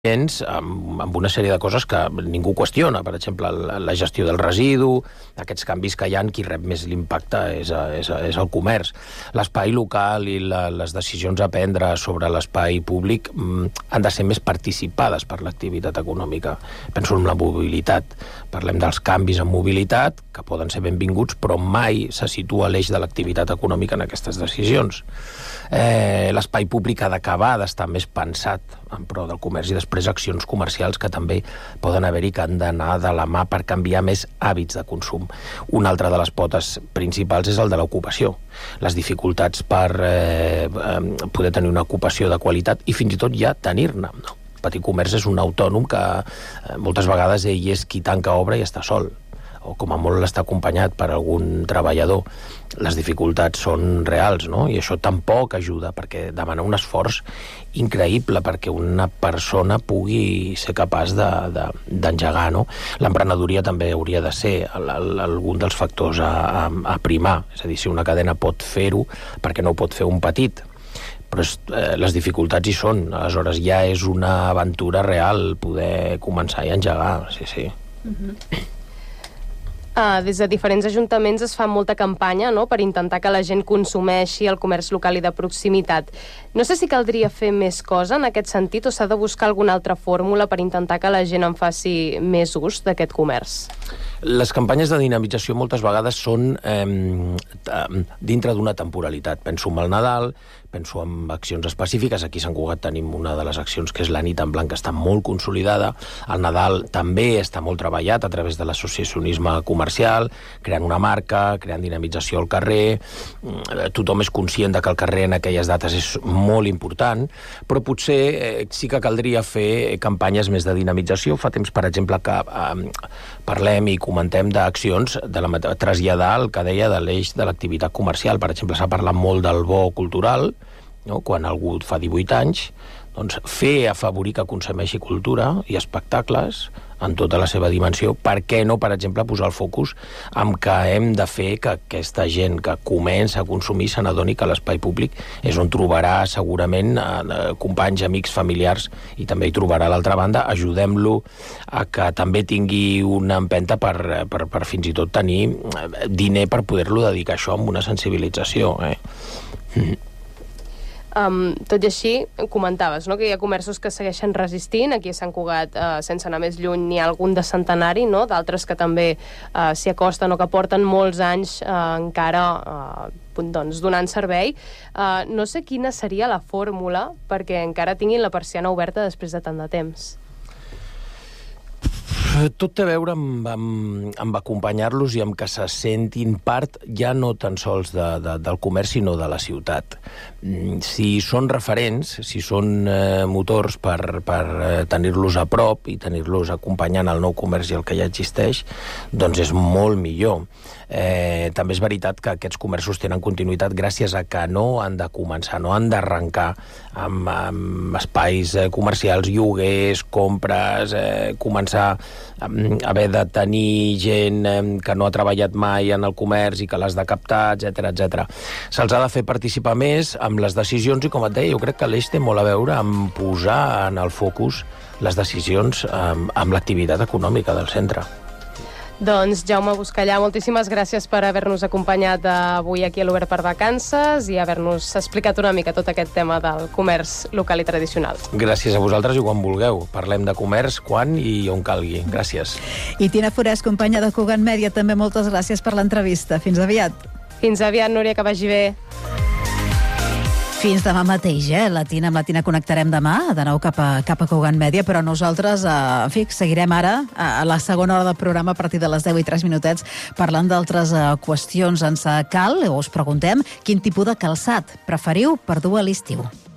amb una sèrie de coses que ningú qüestiona. Per exemple, la gestió del residu, aquests canvis que hi ha, qui rep més l'impacte és el comerç. L'espai local i les decisions a prendre sobre l'espai públic han de ser més participades per l'activitat econòmica. Penso en la mobilitat. Parlem dels canvis en mobilitat, que poden ser benvinguts, però mai se situa l'eix de l'activitat econòmica en aquestes decisions. L'espai públic ha d'acabar d'estar més pensat en pro del comerç i després accions comercials que també poden haver-hi que han d'anar de la mà per canviar més hàbits de consum. Una altra de les potes principals és el de l'ocupació. Les dificultats per poder tenir una ocupació de qualitat i fins i tot ja tenir-ne. No? El petit comerç és un autònom que moltes vegades ell és qui tanca obra i està sol, o com a molt està acompanyat per algun treballador. Les dificultats són reals, no? I això tampoc ajuda, perquè demana un esforç increïble perquè una persona pugui ser capaç d'engegar, no? L'emprenedoria també hauria de ser algun dels factors a primar. És a dir, si una cadena pot fer-ho, perquè no ho pot fer un petit? Però les dificultats hi són. Aleshores ja és una aventura real poder començar i engegar. Sí. Des de diferents ajuntaments es fa molta campanya, no?, per intentar que la gent consumeixi el comerç local i de proximitat. No sé si caldria fer més cosa en aquest sentit o s'ha de buscar alguna altra fórmula per intentar que la gent en faci més ús d'aquest comerç. Les campanyes de dinamització moltes vegades són dintre d'una temporalitat. Penso en el Nadal, penso en accions específiques. Aquí a Sant Cugat tenim una de les accions que és la nit en blanc, que està molt consolidada. El Nadal també està molt treballat a través de l'associacionisme comercial, creant una marca, creant dinamització al carrer. Tothom és conscient que el carrer en aquelles dates és molt important, però potser sí que caldria fer campanyes més de dinamització. Fa temps, per exemple, que parlem i comentem d'accions de traslladar el que deia de l'eix de l'activitat comercial. Per exemple, s'ha parlat molt del bo cultural, no? Quan algú fa 18 anys, doncs afavorir que consumeixi cultura i espectacles en tota la seva dimensió. Per què no, per exemple, posar el focus en que hem de fer que aquesta gent que comença a consumir se n'adoni que l'espai públic és on trobarà segurament companys, amics, familiars, i també hi trobarà a l'altra banda. Ajudem-lo a que també tingui una empenta per fins i tot tenir diner per poder-lo dedicar a això amb una sensibilització. Tot i així, comentaves, no?, que hi ha comerços que segueixen resistint. Aquí a Sant Cugat, sense anar més lluny, n'hi ha algun de centenari, no?, d'altres que també s'hi acosten o que porten molts anys encara donant servei. No sé quina seria la fórmula perquè encara tinguin la persiana oberta després de tant de temps. Tot té a veure amb acompanyar-los i amb que se sentin part ja no tan sols del comerç, sinó de la ciutat. Si són referents, si són motors per tenir-los a prop i tenir-los acompanyant el nou comerç i el que ja existeix, doncs és molt millor. També és veritat que aquests comerços tenen continuïtat gràcies a que no han de començar, no han d'arrencar amb espais comercials, lloguers, compres, començar a haver de tenir gent que no ha treballat mai en el comerç i que l'has de captar, etc. Se'ls ha de fer participar més amb les decisions i, com et deia, jo crec que l'eix té molt a veure amb posar en el focus les decisions amb l'activitat econòmica del centre. Doncs, Jaume Buscallà, moltíssimes gràcies per haver-nos acompanyat avui aquí a l'Obert per Vacances i haver-nos explicat una mica tot aquest tema del comerç local i tradicional. Gràcies a vosaltres i quan vulgueu. Parlem de comerç quan i on calgui. Gràcies. I Tina Forès, companya de Cugat Mèdia, també moltes gràcies per l'entrevista. Fins aviat. Fins aviat, Núria, que vagi bé. Fins demà mateix, amb la Tina connectarem demà, de nou cap a Cugat Mèdia, però nosaltres, seguirem ara a la segona hora del programa a partir de les 10:03 parlant d'altres qüestions. Ens cal, o us preguntem, quin tipus de calçat preferiu per dur a l'estiu.